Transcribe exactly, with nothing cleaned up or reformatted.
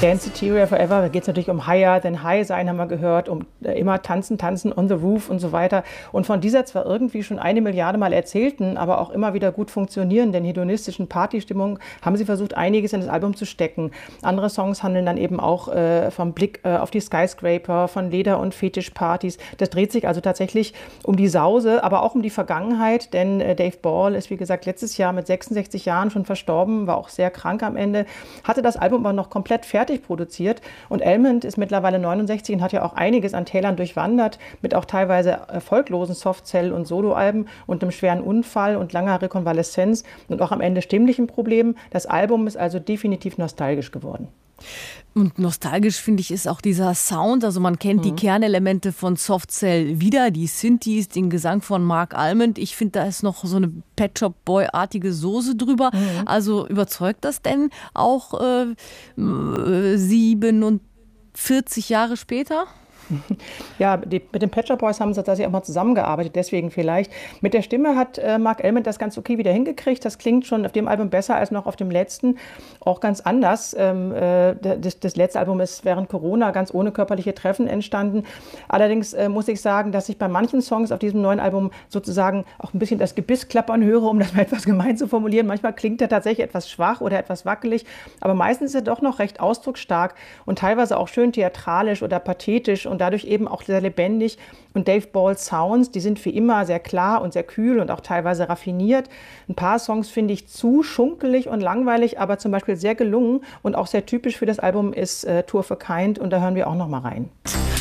Danceteria Forever, da geht es natürlich um Higher Than High sein, haben wir gehört, um äh, immer tanzen, tanzen, on the roof und so weiter. Und von dieser zwar irgendwie schon eine Milliarde Mal erzählten, aber auch immer wieder gut funktionierenden hedonistischen Partystimmung haben sie versucht, einiges in das Album zu stecken. Andere Songs handeln dann eben auch äh, vom Blick äh, auf die Skyscraper, von Leder- und Fetischpartys. Das dreht sich also tatsächlich um die Sause, aber auch um die Vergangenheit, denn äh, Dave Ball ist, wie gesagt, letztes Jahr mit sechsundsechzig Jahren schon verstorben, war auch sehr krank am Ende, hatte das Album aber noch komplett fertig produziert und Almond ist mittlerweile neunundsechzig und hat ja auch einiges an Tälern durchwandert, mit auch teilweise erfolglosen Softcell- und Soloalben und einem schweren Unfall und langer Rekonvaleszenz und auch am Ende stimmlichen Problemen. Das Album ist also definitiv nostalgisch geworden. Und nostalgisch, finde ich, ist auch dieser Sound. Also man kennt mhm. die Kernelemente von Softcell wieder, die Synthes, den Gesang von Mark Almond. Ich finde, da ist noch so eine Pet Shop Boy-artige Soße drüber. Mhm. Also überzeugt das denn auch äh, siebenundvierzig Jahre später? Ja, die, mit den Pet Shop Boys haben sie tatsächlich auch mal zusammengearbeitet, deswegen vielleicht. Mit der Stimme hat äh, Mark Almond das ganz okay wieder hingekriegt. Das klingt schon auf dem Album besser als noch auf dem letzten. Auch ganz anders. Ähm, äh, das, das letzte Album ist während Corona ganz ohne körperliche Treffen entstanden. Allerdings äh, muss ich sagen, dass ich bei manchen Songs auf diesem neuen Album sozusagen auch ein bisschen das Gebiss klappern höre, um das mal etwas gemein zu formulieren. Manchmal klingt er tatsächlich etwas schwach oder etwas wackelig, aber meistens ist er doch noch recht ausdrucksstark und teilweise auch schön theatralisch oder pathetisch und dadurch eben auch sehr lebendig. Und Dave Balls Sounds, die sind wie immer sehr klar und sehr kühl und auch teilweise raffiniert. Ein paar Songs finde ich zu schunkelig und langweilig, aber zum Beispiel sehr gelungen und auch sehr typisch für das Album ist äh, Two of a Kind und da hören wir auch noch mal rein.